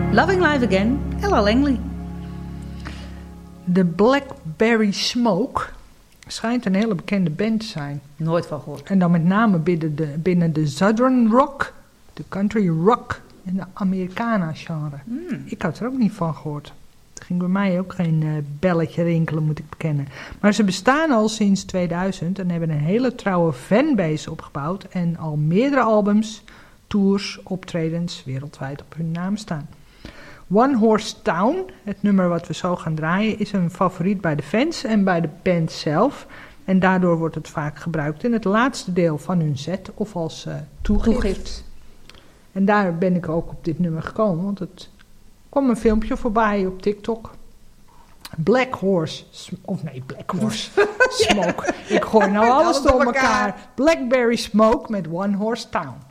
Loving Life Again, Ella Langley. De Blackberry Smoke schijnt een hele bekende band te zijn. Nooit van gehoord. En dan met name binnen de Southern Rock, de Country Rock en de Americana-genre. Ik had er ook niet van gehoord. Er ging bij mij ook geen belletje rinkelen, moet ik bekennen. Maar ze bestaan al sinds 2000 en hebben een hele trouwe fanbase opgebouwd en al meerdere albums, tours, optredens wereldwijd op hun naam staan. One Horse Town, het nummer wat we zo gaan draaien, is een favoriet bij de fans en bij de band zelf. En daardoor wordt het vaak gebruikt in het laatste deel van hun set of als toegift. En daar ben ik ook op dit nummer gekomen, want het kwam een filmpje voorbij op TikTok. Black Horse Smoke. Ik gooi nou alles door elkaar. Blackberry Smoke met One Horse Town.